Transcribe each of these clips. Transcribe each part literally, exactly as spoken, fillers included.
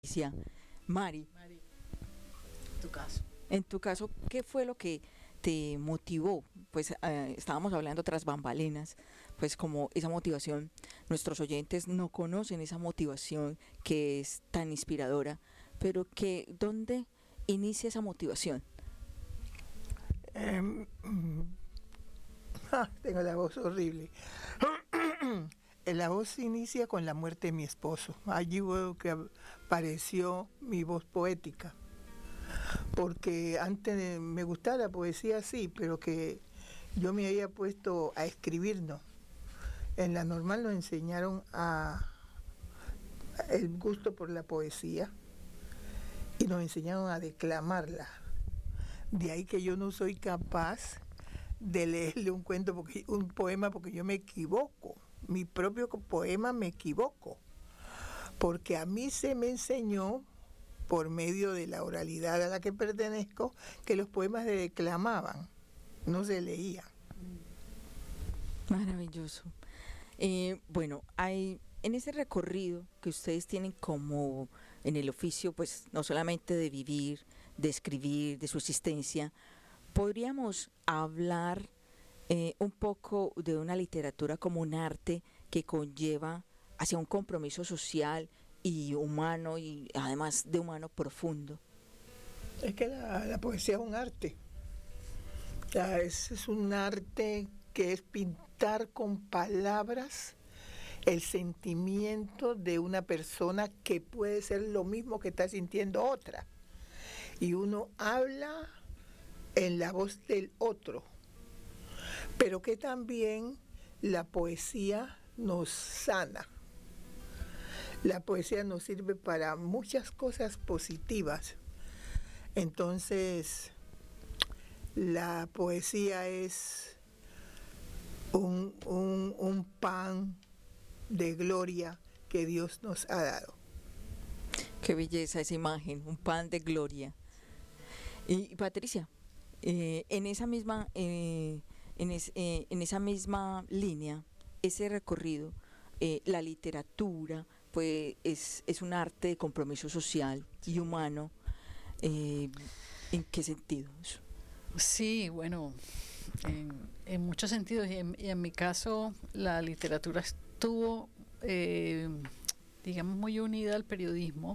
Patricia. Mari, Mari, tu caso. en tu caso, ¿qué fue lo que te motivó? Pues eh, estábamos hablando tras bambalinas, pues como esa motivación, nuestros oyentes no conocen esa motivación que es tan inspiradora, pero que, ¿dónde inicia esa motivación? Eh, mm, ah, tengo la voz horrible. La voz inicia con la muerte de mi esposo. Allí veo que apareció mi voz poética. Porque antes me gustaba la poesía, sí, pero que yo me había puesto a escribir, no. En la normal nos enseñaron a el gusto por la poesía y nos enseñaron a declamarla. De ahí que yo no soy capaz de leerle un cuento, porque un poema, porque yo me equivoco. Mi propio poema me equivoco. Porque a mí se me enseñó, por medio de la oralidad a la que pertenezco, que los poemas se declamaban, no se leían. Maravilloso. Eh, bueno, hay en ese recorrido que ustedes tienen como en el oficio, pues no solamente de vivir, de escribir, de su existencia, podríamos hablar eh, un poco de una literatura como un arte que conlleva hacia un compromiso social y humano, y además de humano profundo. Es que la, la poesía es un arte. O sea, es, es un arte que es pintar con palabras el sentimiento de una persona que puede ser lo mismo que está sintiendo otra. Y uno habla en la voz del otro. Pero que también la poesía nos sana. La poesía nos sirve para muchas cosas positivas. Entonces, la poesía es un, un, un pan de gloria que Dios nos ha dado. Qué belleza esa imagen, un pan de gloria. Y Patricia, eh, en esa misma, eh, en, es, eh, en esa misma línea, ese recorrido, eh, la literatura, pues es, es un arte de compromiso social y humano. Eh, ¿En qué sentido eso? Sí, bueno, en, en muchos sentidos, y en, y en mi caso la literatura estuvo, eh, digamos, muy unida al periodismo,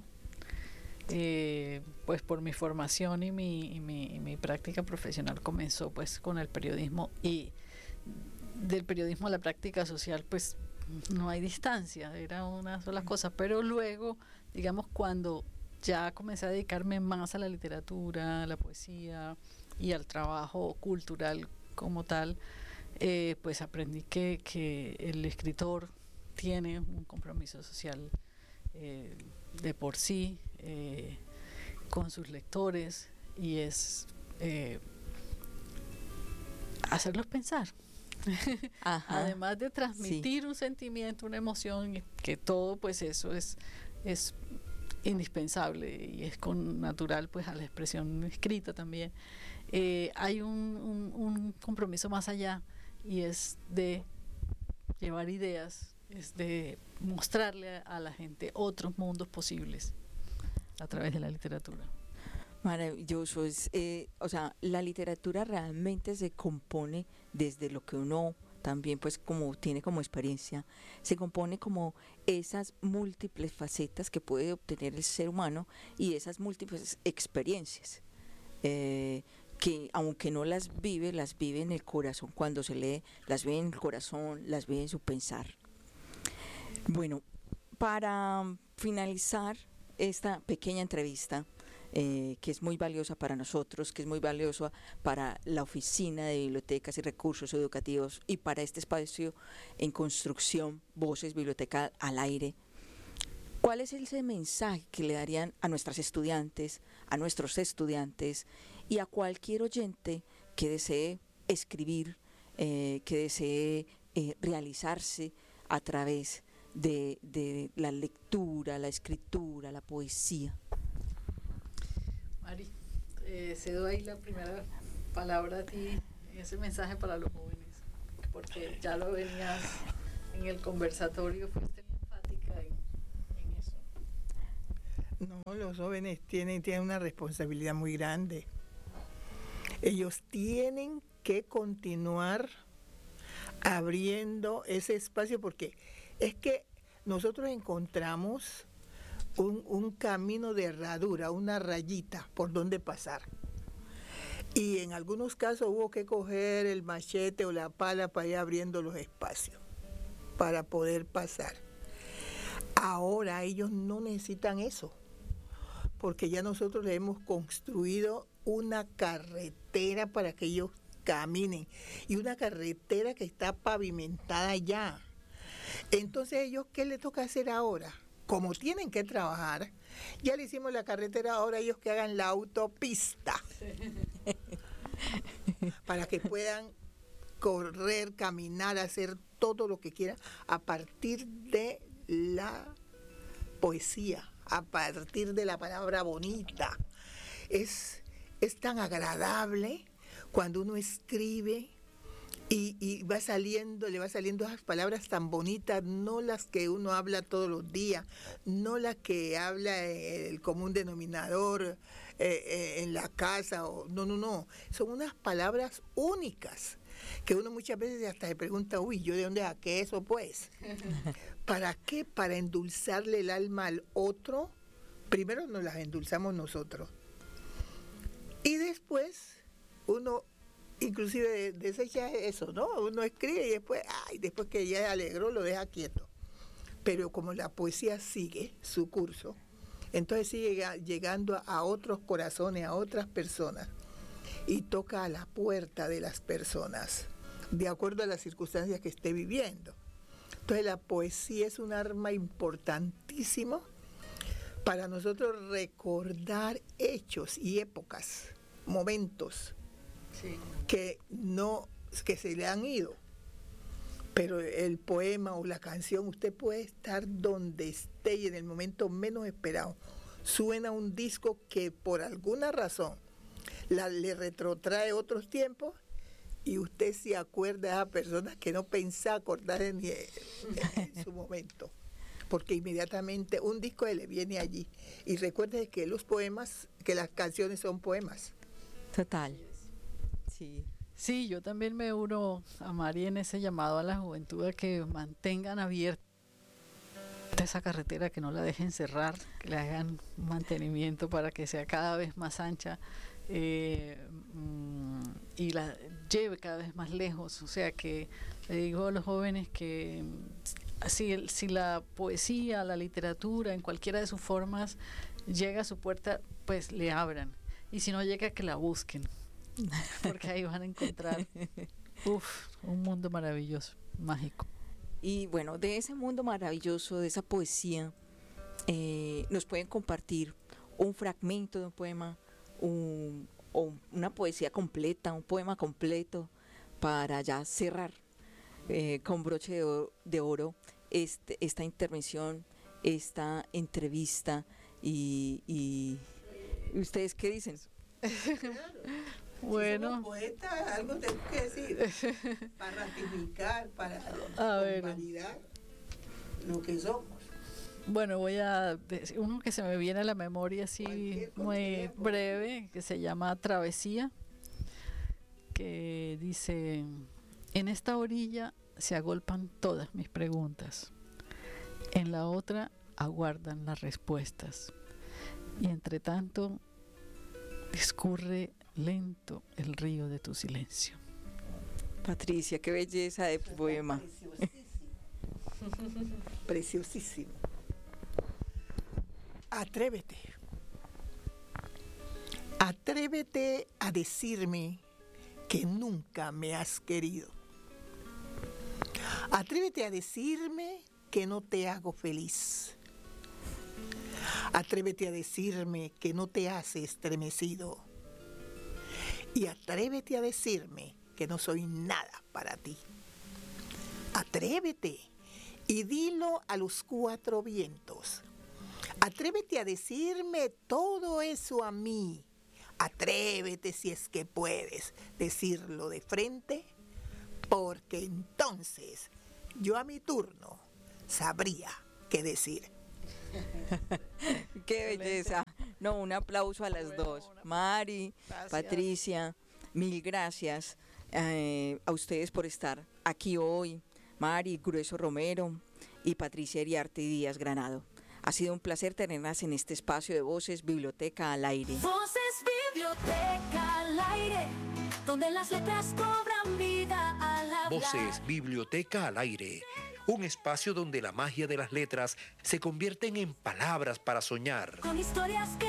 eh, pues por mi formación y mi, y mi, y mi práctica profesional comenzó pues con el periodismo, y del periodismo a la práctica social pues no hay distancia, era una sola cosa, pero luego, digamos, cuando ya comencé a dedicarme más a la literatura, a la poesía y al trabajo cultural como tal, eh, pues aprendí que, que el escritor tiene un compromiso social eh, de por sí eh, con sus lectores, y es eh, hacerlos pensar. Ajá, Además de transmitir sí. un sentimiento, una emoción, que todo pues eso es, es indispensable y es con natural pues a la expresión escrita también. Eh, hay un, un, un compromiso más allá, y es de llevar ideas, es de mostrarle a la gente otros mundos posibles a través de la literatura. Maravilloso, es, eh, o sea, la literatura realmente se compone desde lo que uno también pues como tiene como experiencia, se compone como esas múltiples facetas que puede obtener el ser humano y esas múltiples experiencias, eh, que aunque no las vive, las vive en el corazón cuando se lee, las vive en el corazón, las vive en su pensar. Bueno, para finalizar esta pequeña entrevista, eh, que es muy valiosa para nosotros, que es muy valiosa para la Oficina de Bibliotecas y Recursos Educativos y para este espacio en construcción, Voces Biblioteca al Aire, ¿cuál es ese mensaje que le darían a nuestras estudiantes, a nuestros estudiantes y a cualquier oyente que desee escribir, eh, que desee eh, realizarse a través de, de la lectura, la escritura, la poesía? Mari, eh, cedo ahí la primera palabra a ti en ese mensaje para los jóvenes, porque ya lo venías en el conversatorio, fuiste enfática en, en eso. No. Los jóvenes tienen, tienen una responsabilidad muy grande. Ellos tienen que continuar abriendo ese espacio porque es que nosotros encontramos un, un camino de herradura, una rayita por donde pasar. Y en algunos casos hubo que coger el machete o la pala para ir abriendo los espacios para poder pasar. Ahora ellos no necesitan eso, porque ya nosotros le hemos construido una carretera para que ellos caminen, y una carretera que está pavimentada ya. Entonces ellos, ¿qué les toca hacer ahora? Como tienen que trabajar, ya le hicimos la carretera, ahora ellos que hagan la autopista, para que puedan correr, caminar, hacer todo lo que quieran a partir de la poesía, a partir de la palabra bonita. Es, es tan agradable cuando uno escribe y, y va saliendo, le va saliendo esas palabras tan bonitas, no las que uno habla todos los días, no las que habla el común denominador eh, eh, en la casa, o, no, no, no, son unas palabras únicas que uno muchas veces hasta se pregunta, uy, ¿yo de dónde saqué eso pues? ¿Para qué? Para endulzarle el alma al otro. Primero nos las endulzamos nosotros. Y después uno inclusive desecha eso, ¿no? Uno escribe y después, ay, después que ya alegró lo deja quieto. Pero como la poesía sigue su curso, entonces sigue llegando a otros corazones, a otras personas, y toca a la puerta de las personas, de acuerdo a las circunstancias que esté viviendo. Entonces la poesía es un arma importantísimo para nosotros recordar hechos y épocas, momentos sí. que no, que se le han ido. Pero el poema o la canción, usted puede estar donde esté y en el momento menos esperado suena un disco que por alguna razón la, le retrotrae otros tiempos y usted se acuerda de esas personas que no pensaba acordar en, en su momento, porque inmediatamente un disco le viene allí. Y recuerde que los poemas, que las canciones son poemas. Total. Sí. Sí, yo también me uno a Mari en ese llamado a la juventud a que mantengan abierta esa carretera, que no la dejen cerrar, que le hagan mantenimiento para que sea cada vez más ancha eh, y la lleve cada vez más lejos. O sea, que le digo a los jóvenes que si, si la poesía, la literatura, en cualquiera de sus formas, llega a su puerta, pues le abran. Y si no llega, que la busquen. Porque ahí van a encontrar uf, un mundo maravilloso, mágico. Y bueno, de ese mundo maravilloso, de esa poesía, eh, nos pueden compartir un fragmento de un poema, un, o una poesía completa, un poema completo, para ya cerrar eh, con broche de oro, de oro este, esta intervención, esta entrevista. Y, y ¿ustedes qué dicen? Bueno, si somos poetas, algo tengo que decir para ratificar, para validar lo que somos. Bueno, voy a decir uno que se me viene a la memoria así muy breve, que se llama Travesía, que dice: en esta orilla se agolpan todas mis preguntas, en la otra aguardan las respuestas, y entre tanto discurre lento el río de tu silencio. Patricia, qué belleza de poema. Preciosísimo. Preciosísimo. Atrévete. Atrévete a decirme que nunca me has querido. Atrévete a decirme que no te hago feliz. Atrévete a decirme que no te has estremecido. Y atrévete a decirme que no soy nada para ti. Atrévete y dilo a los cuatro vientos. Atrévete a decirme todo eso a mí. Atrévete, si es que puedes, decirlo de frente, porque entonces yo a mi turno sabría qué decir. Qué belleza. No, un aplauso a las Bueno, dos. una- Mari, Gracias. Patricia, mil gracias eh, a ustedes por estar aquí hoy. Mari Grueso Romero y Patricia Eriarte Díaz Granado. Ha sido un placer tenerlas en este espacio de Voces Biblioteca al Aire. Voces Biblioteca al Aire, donde las letras cobran vida al hablar. Voces Biblioteca al Aire, un espacio donde la magia de las letras se convierten en palabras para soñar. Con historias que